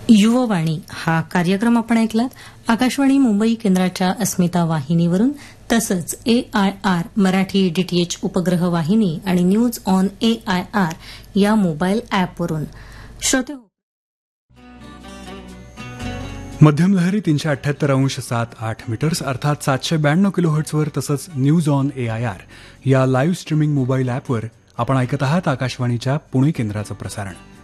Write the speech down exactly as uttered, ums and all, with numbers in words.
युववाणी हा कार्यक्रम आपण ऐकलात आकाशवाणी मुंबई केंद्राच्या अस्मिता वाहिनीवरून, तसंच ए आय आर मराठी डीटीएच उपग्रह वाहिनी आणि news on A I R या मोबाईल अॅपवरून. श्रोते, मध्यम लहरी तीनशे अठ्ठ्याहत्तर अंश सात आठ मीटर्स अर्थात सातशे ब्याण्णव किलो हर्ट्सवर, तसंच news on A I R या लाईव्ह स्ट्रीमिंग मोबाईल अॅपवर आपण ऐकत आहात आकाशवाणीच्या पुणे केंद्राचं प्रसारण.